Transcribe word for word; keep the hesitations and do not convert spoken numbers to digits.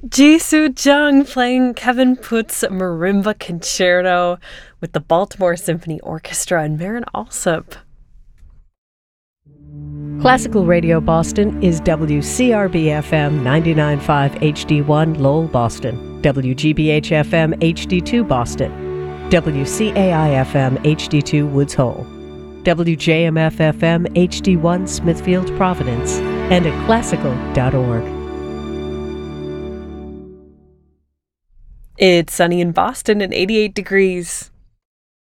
Jisoo Jung playing Kevin Putt's Marimba Concerto with the Baltimore Symphony Orchestra and Marin Alsop. Classical Radio Boston is W C R B F M ninety-nine point five H D one Lowell, Boston, W G B H F M H D two Boston, W C A I F M H D two Woods Hole, W J M F F M H D one Smithfield, Providence, and at classical dot org. It's sunny in Boston and eighty-eight degrees.